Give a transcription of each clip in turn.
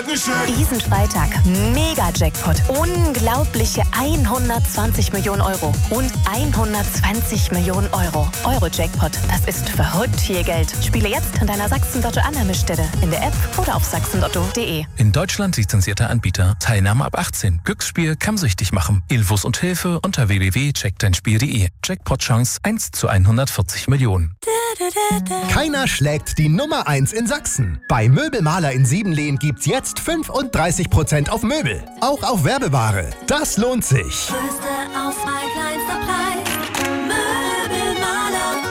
Diesen Freitag Mega-Jackpot. Unglaubliche 120 Millionen Euro und 120 Millionen Euro. Euro-Jackpot, das ist verrückt viel Geld. Spiele jetzt in deiner Sachsen-Lotto-Annahmestelle, in der App oder auf sachsenlotto.de. In Deutschland lizenzierter Anbieter. Teilnahme ab 18. Glücksspiel kann süchtig machen. Infos und Hilfe unter www.checkdeinspiel.de. Jackpot-Chance 1 zu 140 Millionen. Keiner schlägt die Nummer 1 in Sachsen. Bei Möbelmaler in Siebenlehn gibt's jetzt 35% auf Möbel. Auch auf Werbeware. Das lohnt sich. Größte Auswahl, kleinster Preis. Möbelmaler.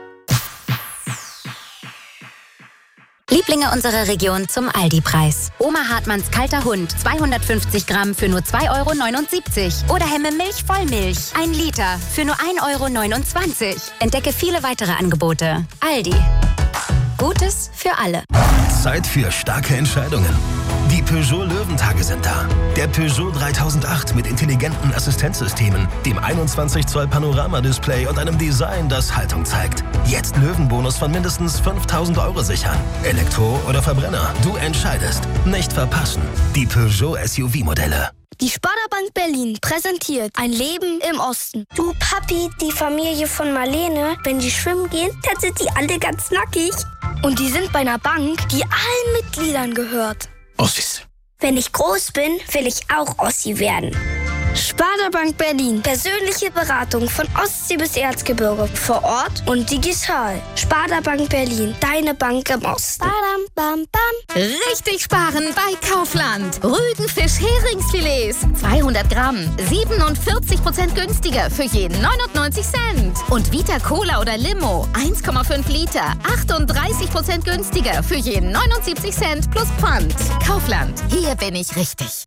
Lieblinge unserer Region zum Aldi-Preis. Oma Hartmanns kalter Hund, 250 Gramm für nur 2,79 € Oder Hemme Milch Vollmilch, 1 Liter für nur 1,29 €. Entdecke viele weitere Angebote. Aldi. Gutes für alle. Zeit für starke Entscheidungen. Die Peugeot Löwentage sind da. Der Peugeot 3008 mit intelligenten Assistenzsystemen, dem 21 Zoll Panoramadisplay und einem Design, das Haltung zeigt. Jetzt Löwenbonus von mindestens 5.000 € sichern. Elektro oder Verbrenner, du entscheidest. Nicht verpassen. Die Peugeot SUV-Modelle. Die Sparda-Bank Berlin präsentiert ein Leben im Osten. Du Papi, die Familie von Marlene, wenn die schwimmen gehen, dann sind die alle ganz nackig. Und die sind bei einer Bank, die allen Mitgliedern gehört. Ossis. Wenn ich groß bin, will ich auch Ossi werden. Sparda Bank Berlin. Persönliche Beratung von Ostsee bis Erzgebirge. Vor Ort und digital. Sparda Bank Berlin. Deine Bank im Osten. Badam, bam, bam. Richtig sparen bei Kaufland. Rügenfisch-Heringsfilets. 200 Gramm. 47% günstiger für jeden 99 Cent. Und Vita Cola oder Limo. 1,5 Liter. 38% günstiger für jeden 79 Cent plus Pfand. Kaufland. Hier bin ich richtig.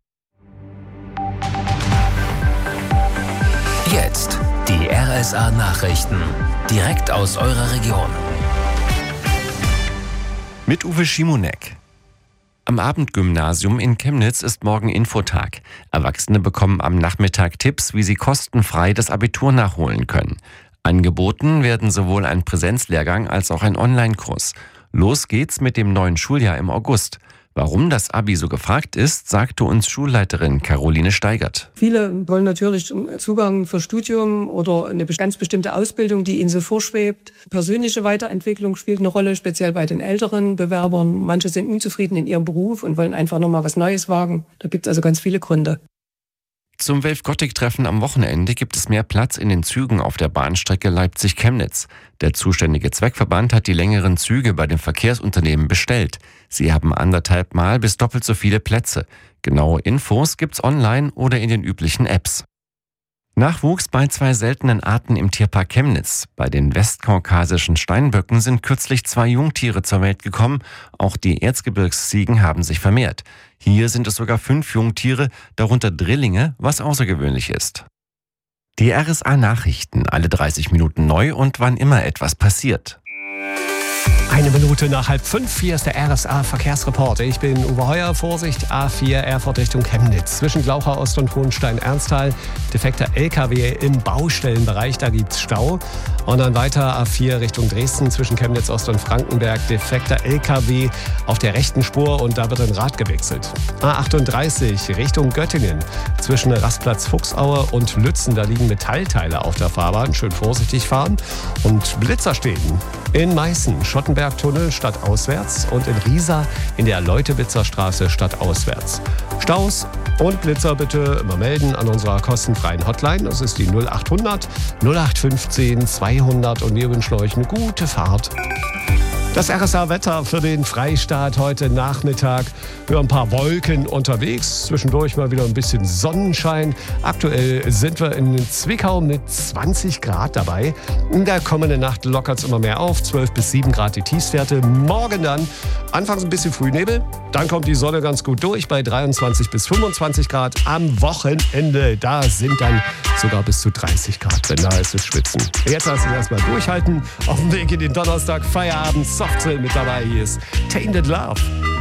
Jetzt die RSA-Nachrichten. Direkt aus eurer Region. Mit Uwe Schimonek. Am Abendgymnasium in Chemnitz ist morgen Infotag. Erwachsene bekommen am Nachmittag Tipps, wie sie kostenfrei das Abitur nachholen können. Angeboten werden sowohl ein Präsenzlehrgang als auch ein Online-Kurs. Los geht's mit dem neuen Schuljahr im August. Warum das Abi so gefragt ist, sagte uns Schulleiterin Caroline Steigert. Viele wollen natürlich Zugang für Studium oder eine ganz bestimmte Ausbildung, die ihnen so vorschwebt. Persönliche Weiterentwicklung spielt eine Rolle, speziell bei den älteren Bewerbern. Manche sind unzufrieden in ihrem Beruf und wollen einfach nochmal was Neues wagen. Da gibt es also ganz viele Gründe. Zum Welf-Gottig-Treffen am Wochenende gibt es mehr Platz in den Zügen auf der Bahnstrecke Leipzig-Chemnitz. Der zuständige Zweckverband hat die längeren Züge bei den Verkehrsunternehmen bestellt. Sie haben 1,5 Mal bis doppelt so viele Plätze. Genaue Infos gibt's online oder in den üblichen Apps. Nachwuchs bei 2 seltenen Arten im Tierpark Chemnitz. Bei den westkaukasischen Steinböcken sind kürzlich 2 Jungtiere zur Welt gekommen. Auch die Erzgebirgsziegen haben sich vermehrt. Hier sind es sogar 5 Jungtiere, darunter Drillinge, was außergewöhnlich ist. Die RSA-Nachrichten, alle 30 Minuten neu und wann immer etwas passiert. 1 Minute nach 4:30, hier ist der RSA-Verkehrsreporter. Ich bin Uwe Heuer, Vorsicht, A4 Erfurt Richtung Chemnitz. Zwischen Glauchau Ost und Hohenstein-Ernsthal, defekter LKW im Baustellenbereich, da gibt's Stau. Und dann weiter A4 Richtung Dresden, zwischen Chemnitz Ost und Frankenberg, defekter LKW auf der rechten Spur und da wird ein Rad gewechselt. A38 Richtung Göttingen, zwischen Rastplatz Fuchsaue und Lützen, da liegen Metallteile auf der Fahrbahn. Schön vorsichtig fahren. Und Blitzer stehen in Meißen, Schottenbergtunnel stadtauswärts und in Riesa in der Leutewitzer Straße stadtauswärts. Staus und Blitzer bitte immer melden an unserer kostenfreien Hotline. Das ist die 0800 0815 200 und wir wünschen euch eine gute Fahrt. Das RSA-Wetter für den Freistaat heute Nachmittag. Für ein paar Wolken unterwegs, zwischendurch mal wieder ein bisschen Sonnenschein. Aktuell sind wir in Zwickau mit 20 Grad dabei. In der kommenden Nacht lockert es immer mehr auf, 12 bis 7 Grad die Tiefstwerte. Morgen dann anfangs ein bisschen Frühnebel, dann kommt die Sonne ganz gut durch bei 23 bis 25 Grad. Am Wochenende, da sind dann sogar bis zu 30 Grad, wenn da ist es schwitzen. Jetzt lass uns erstmal durchhalten. Auf dem Weg in den Donnerstag, Feierabend, Softcell mit dabei. Hier ist Tainted Love.